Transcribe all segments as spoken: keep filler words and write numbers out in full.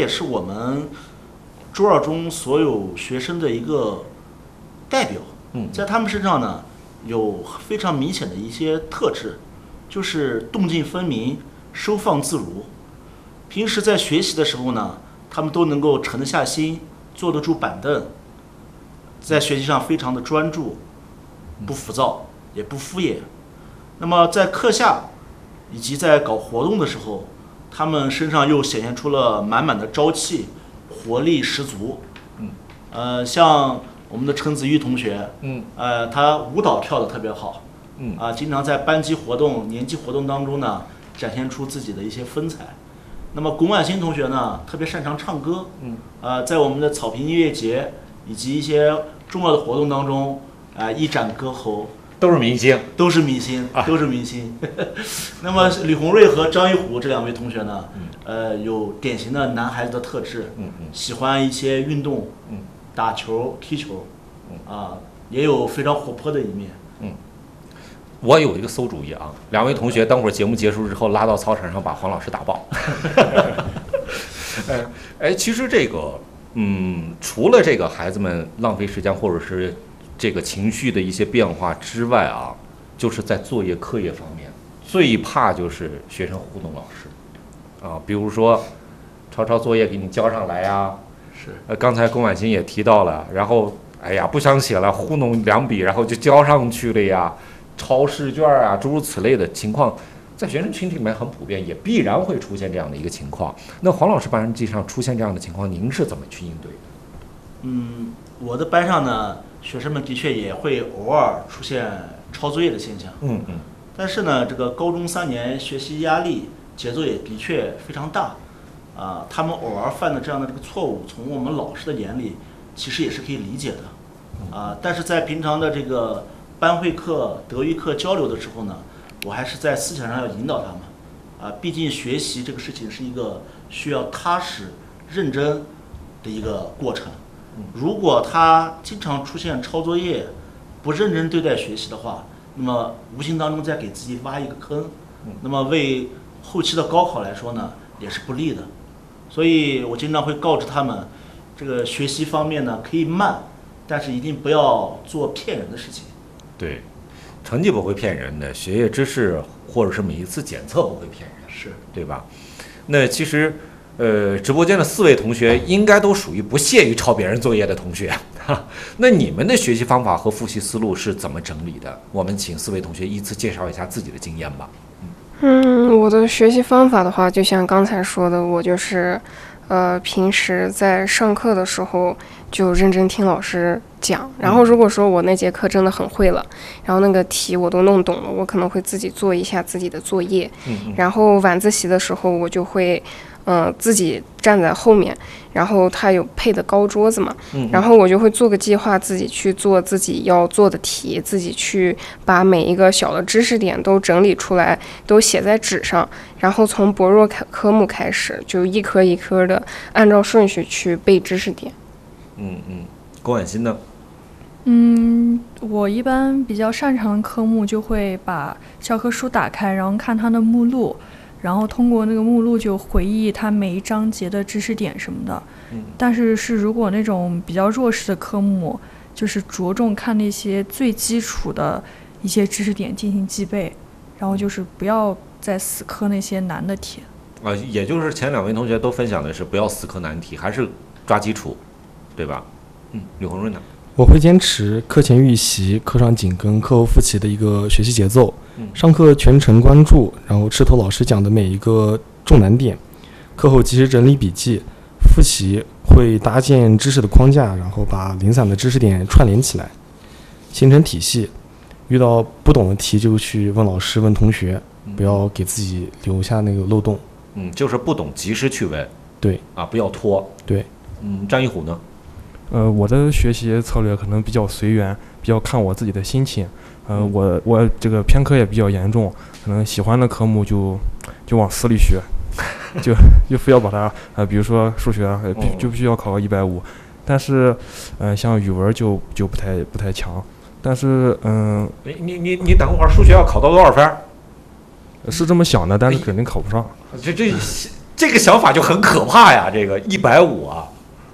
也是我们初二中所有学生的一个代表。 嗯， 在他们身上呢，有非常明显的一些特质，就是动静分明、收放自如。平时在学习的时候呢，他们都能够沉得下心，坐得住板凳，在学习上非常的专注，不浮躁，也不敷衍。那么在课下以及在搞活动的时候，他们身上又显现出了满满的朝气，活力十足。 嗯， 呃，像我们的陈子玉同学， 嗯， 呃，他舞蹈跳得特别好， 嗯， 啊、呃，经常在班级活动、年级活动当中呢，展现出自己的一些风采。那么龚婉欣同学呢，特别擅长唱歌， 嗯， 呃，在我们的草坪音乐节以及一些重要的活动当中，啊、呃，一展歌喉。 都是明星， 都是明星， 啊、 都是明星。那么李红瑞和张一虎这两位同学呢， 嗯、 呃，有典型的男孩子的特质， 嗯嗯， 喜欢一些运动， 嗯， 打球、踢球， 嗯啊，也有非常活泼的一面。 嗯，我有一个馊主意啊，两位同学等会儿节目结束之后拉到操场上把黄老师打爆。哎哎，其实这个，嗯，除了这个孩子们浪费时间或者是这个情绪的一些变化之外啊，就是在作业课业方面，最怕就是学生糊弄老师啊，比如说抄抄作业给你交上来呀， 是， 呃，刚才龚婉欣也提到了，然后哎呀不想写了，糊弄两笔，然后就交上去了呀，抄试卷啊，诸如此类的情况，在学生群体里面很普遍，也必然会出现这样的一个情况。那黄老师班级上出现这样的情况，您是怎么去应对的？ 嗯，我的班上呢，学生们的确也会偶尔出现抄作业的现象。 嗯嗯。 但是呢，这个高中三年学习压力节奏也的确非常大，啊、呃，他们偶尔犯的这样的这个错误，从我们老师的眼里，其实也是可以理解的，啊、呃，但是在平常的这个班会课、德育课交流的时候呢，我还是在思想上要引导他们，啊、呃，毕竟学习这个事情是一个需要踏实、认真的一个过程。如果他经常出现抄作业、不认真对待学习的话，那么无形当中在给自己挖一个坑，那么为后期的高考来说呢，也是不利的。所以我经常会告知他们，这个学习方面呢可以慢，但是一定不要做骗人的事情。 对，成绩不会骗人的，学业知识或者是每一次检测不会骗人， 是对吧？那其实。呃，直播间的四位同学应该都属于不屑于抄别人作业的同学，哈。那你们的学习方法和复习思路是怎么整理的？我们请四位同学依次介绍一下自己的经验吧。 嗯, 嗯，我的学习方法的话，就像刚才说的，我就是，呃，平时在上课的时候就认真听老师讲，然后如果说我那节课真的很会了，然后那个题我都弄懂了，我可能会自己做一下自己的作业， 嗯嗯， 然后晚自习的时候我就会。嗯、呃，自己站在后面，然后他有配的高桌子嘛， 嗯， 然后我就会做个计划，自己去做自己要做的题，自己去把每一个小的知识点都整理出来，都写在纸上，然后从薄弱科目开始，就一科一科的按照顺序去背知识点。 嗯嗯，龚婉欣呢？ 嗯，我一般比较擅长的科目就会把教科书打开，然后看它的目录。然后通过那个目录就回忆它每一章节的知识点什么的， 嗯， 但是是如果那种比较弱势的科目，就是着重看那些最基础的一些知识点进行记背，然后就是不要再死磕那些难的题。 啊，也就是前两位同学都分享的是不要死磕难题，还是抓基础，对吧？嗯，吕红润呢？ 我会坚持课前预习、课上紧跟、课后复习的一个学习节奏。 嗯， 上课全程关注，然后吃透老师讲的每一个重难点。课后及时整理笔记，复习会搭建知识的框架，然后把零散的知识点串联起来，形成体系。遇到不懂的题就去问老师、问同学，不要给自己留下那个漏洞。 嗯，就是不懂及时去问。 对啊，不要拖。 对。 嗯，张一虎呢？ 呃，我的学习策略可能比较随缘，比较看我自己的心情。呃，我我这个偏科也比较严重，可能喜欢的科目就就往死里学，就就非要把它呃，比如说数学呃必就必须要考个一百五，但是呃像语文就就不太不太强，但是嗯， 你你你你等会儿数学要考到多少分？ 是这么想的，但是肯定考不上。 这这这个想法就很可怕呀！这个一百五啊，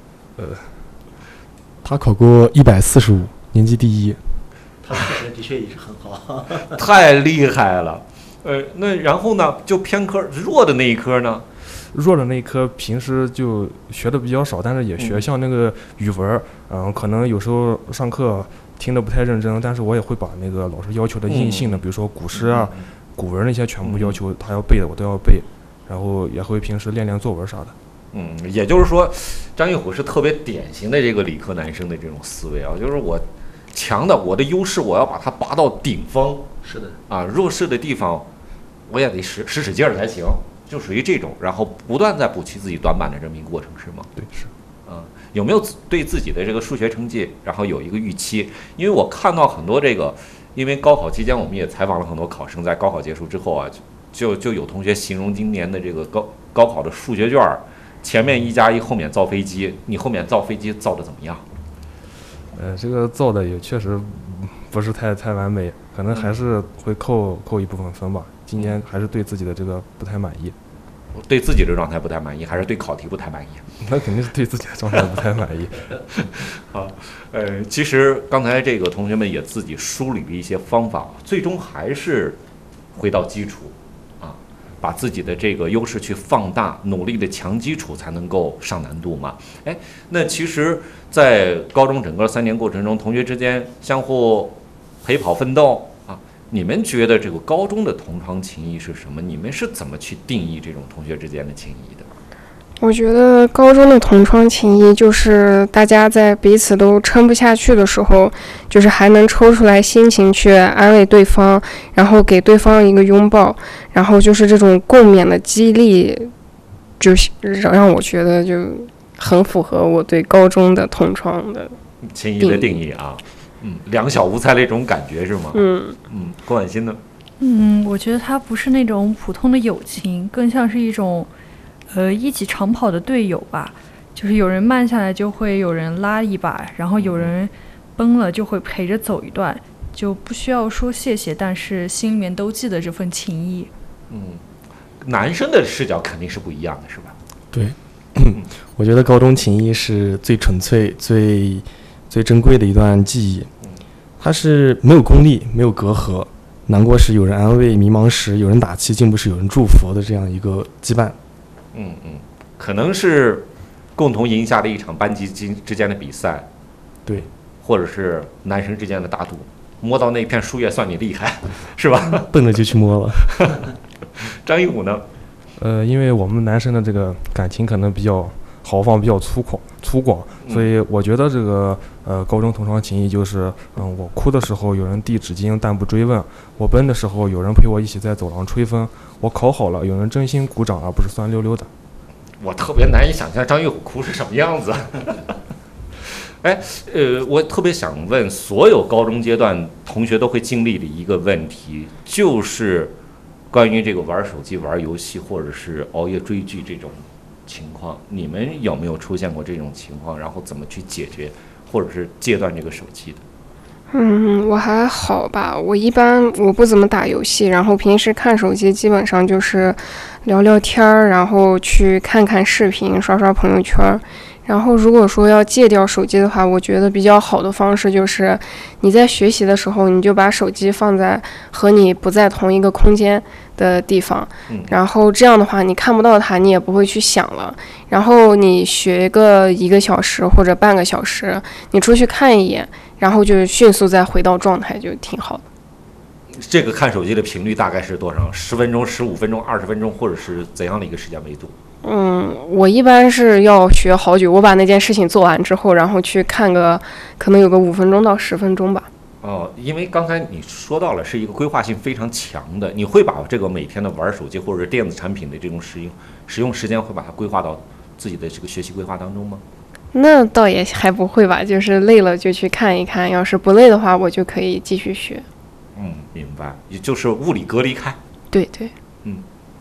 他考过一百四十五，年级第一。 他数学的确也是很好。 太厉害了。呃，那然后呢，就偏科弱的那一科呢？ 弱的那一科平时就学的比较少，但是也学， 嗯像那个语文，嗯、呃，可能有时候上课听得不太认真，但是我也会把那个老师要求的硬性的， 嗯、 比如说古诗啊、嗯、古文那些全部要求他要背的，我都要背，然后也会平时练练作文啥的。 嗯，也就是说，张玉虎是特别典型的这个理科男生的这种思维啊，就是我强的我的优势，我要把它拔到顶峰。 是的。啊， 弱势的地方，我也得使使使劲儿才行。就属于这种，然后不断在补齐自己短板的这么一个过程，是吗？ 对，是。 嗯，有没有对自己的这个数学成绩，然后有一个预期？因为我看到很多这个，因为高考期间我们也采访了很多考生，在高考结束之后啊，就就有同学形容今年的这个高高考的数学卷，前面一加一，后面造飞机，你后面造飞机造的怎么样？ 呃，这个造的也确实不是太太完美，可能还是会扣扣一部分分吧。今年还是对自己的这个不太满意。 对自己的状态不太满意，还是对考题不太满意？ 那肯定是对自己的状态不太满意。 好，呃，其实刚才这个同学们也自己梳理了一些方法，最终还是回到基础啊，把自己的这个优势去放大，努力的强基础才能够上难度嘛。哎，那其实，在高中整个三年过程中，同学之间相互陪跑奋斗。你们觉得这个高中的同窗情谊是什么？你们是怎么去定义这种同学之间的情谊的？ 我觉得高中的同窗情谊就是大家在彼此都撑不下去的时候，就是还能抽出来心情去安慰对方，然后给对方一个拥抱，然后就是这种共勉的激励，就让我觉得就很符合我对高中的同窗的情谊的定义啊。嗯，两小无猜的一种感觉是吗？ 嗯嗯，郭婉欣呢？ 嗯，我觉得它不是那种普通的友情，更像是一种，呃，一起长跑的队友吧。就是有人慢下来，就会有人拉一把，然后有人崩了，就会陪着走一段，就不需要说谢谢，但是心里面都记得这份情谊。 嗯，男生的视角肯定是不一样的，是吧？ 对，我觉得高中情谊是最纯粹、最最珍贵的一段记忆。它是没有功利，没有隔阂，难过时有人安慰，迷茫时有人打气，进步时有人祝福的这样一个羁绊。 嗯嗯，可能是共同赢下了一场班级之间的比赛， 对， 或者是男生之间的打赌，摸到那片树叶算你厉害，是吧？ 笨了就去摸了。 张一武呢？ 呃，因为我们男生的这个感情可能比较豪放，比较粗犷粗犷，所以我觉得这个呃高中同窗情谊就是，嗯，我哭的时候有人递纸巾但不追问，我奔的时候有人陪我一起在走廊吹风，我考好了有人真心鼓掌而不是酸溜溜的。 我特别难以想象张玉虎哭是什么样子。哎，呃，我特别想问，所有高中阶段同学都会经历的一个问题，就是关于这个玩手机、玩游戏，或者是熬夜追剧这种情况，你们有没有出现过这种情况？然后怎么去解决，或者是戒断这个手机的？ 嗯，我还好吧。我一般我不怎么打游戏，然后平时看手机基本上就是聊聊天儿，然后去看看视频，刷刷朋友圈。然后如果说要戒掉手机的话，我觉得比较好的方式就是你在学习的时候，你就把手机放在和你不在同一个空间的地方，然后这样的话你看不到它，你也不会去想了。然后你学个一个小时或者半个小时，你出去看一眼，然后就迅速再回到状态，就挺好的。 这个看手机的频率大概是多少？十分钟、十五分钟、二十分钟，或者是怎样的一个时间维度？ 嗯，我一般是要学好久，我把那件事情做完之后，然后去看个，可能有个五分钟到十分钟吧。 哦，因为刚才你说到了是一个规划性非常强的，你会把这个每天的玩手机或者是电子产品的这种使用使用时间，会把它规划到自己的这个学习规划当中吗？ 那倒也还不会吧，就是累了就去看一看，要是不累的话，我就可以继续学。 嗯，明白，也就是物理隔离开。 对对。 嗯。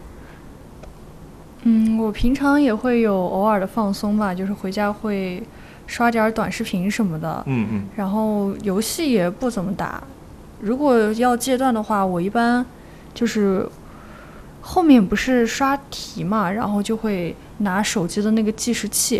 嗯，我平常也会有偶尔的放松吧，就是回家会刷点短视频什么的。 嗯嗯。 然后游戏也不怎么打。如果要戒断的话，我一般就是后面不是刷题嘛，然后就会拿手机的那个计时器，